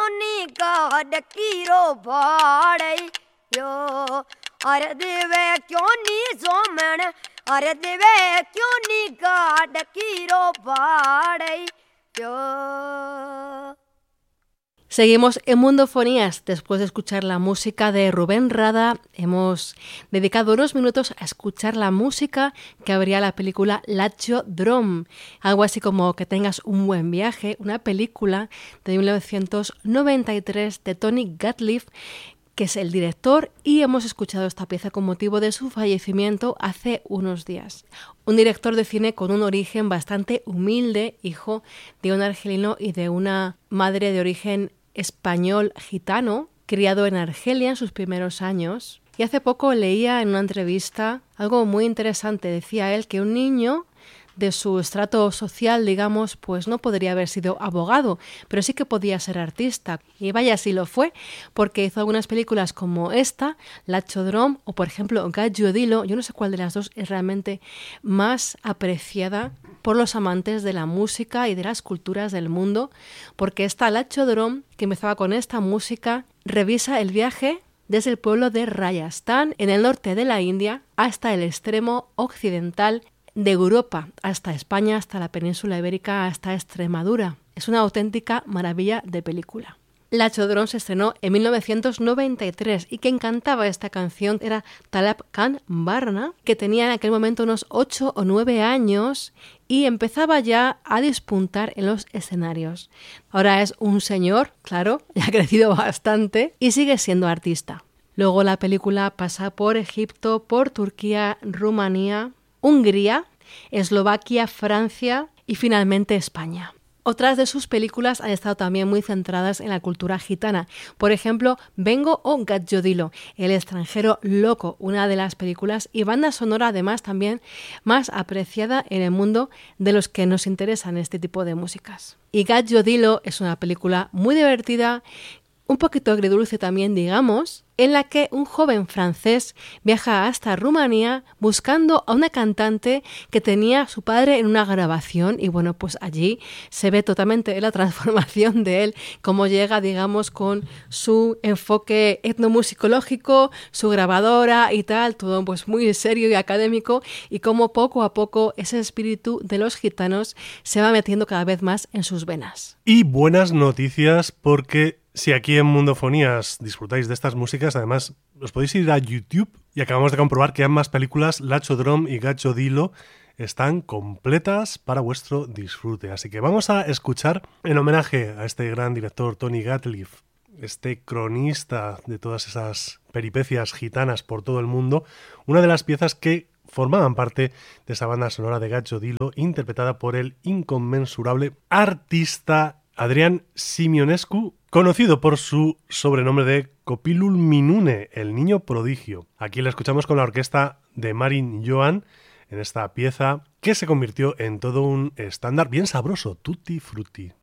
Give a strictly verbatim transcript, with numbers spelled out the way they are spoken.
क्यों नी काट कीरो भाड़े यो अरे देवे क्यों नी सोमन अरे देवे क्यों नी काट कीरो भाड़े यो. Seguimos en Mundofonías. Después de escuchar la música de Rubén Rada, hemos dedicado unos minutos a escuchar la música que abría la película Lachodrome. Algo así como Que tengas un buen viaje, una película de mil novecientos noventa y tres de Tony Gatliff, que es el director, y hemos escuchado esta pieza con motivo de su fallecimiento hace unos días. Un director de cine con un origen bastante humilde, hijo de un argelino y de una madre de origen español gitano, criado en Argelia en sus primeros años. Y hace poco leía en una entrevista algo muy interesante. Decía él que un niño de su estrato social, digamos, pues no podría haber sido abogado, pero sí que podía ser artista. Y vaya, sí lo fue, porque hizo algunas películas como esta, Lachodrome, o por ejemplo Gallo Dilo. Yo no sé cuál de las dos es realmente más apreciada por los amantes de la música y de las culturas del mundo, porque esta Lachodrome, que empezaba con esta música, revisa el viaje desde el pueblo de Rajasthan, en el norte de la India, hasta el extremo occidental de Europa, hasta España, hasta la península ibérica, hasta Extremadura. Es una auténtica maravilla de película. Lachodrome se estrenó en mil novecientos noventa y tres y quien cantaba esta canción era Talab Khan Barna, que tenía en aquel momento unos ocho o nueve años y empezaba ya a despuntar en los escenarios. Ahora es un señor, claro, ya ha crecido bastante y sigue siendo artista. Luego la película pasa por Egipto, por Turquía, Rumanía, Hungría, Eslovaquia, Francia y finalmente España. Otras de sus películas han estado también muy centradas en la cultura gitana. Por ejemplo, Vengo o Gallo Dilo, El extranjero loco, una de las películas y banda sonora además también más apreciada en el mundo de los que nos interesan este tipo de músicas. Y Gallo Dilo es una película muy divertida, un poquito agridulce también, digamos, en la que un joven francés viaja hasta Rumanía buscando a una cantante que tenía a su padre en una grabación y bueno, pues allí se ve totalmente la transformación de él, cómo llega, digamos, con su enfoque etnomusicológico, su grabadora y tal, todo pues muy serio y académico, y cómo poco a poco ese espíritu de los gitanos se va metiendo cada vez más en sus venas. Y buenas noticias, porque si aquí en Mundofonías disfrutáis de estas músicas, además os podéis ir a YouTube y acabamos de comprobar que ambas películas, Lachodrome y Gallo Dilo, están completas para vuestro disfrute. Así que vamos a escuchar, en homenaje a este gran director Tony Gatliff, este cronista de todas esas peripecias gitanas por todo el mundo, una de las piezas que formaban parte de esa banda sonora de Gallo Dilo, interpretada por el inconmensurable artista Adrian Simionescu, conocido por su sobrenombre de Copilul Minune, el niño prodigio. Aquí la escuchamos con la orquesta de Marin Johan en esta pieza que se convirtió en todo un estándar bien sabroso, tutti frutti.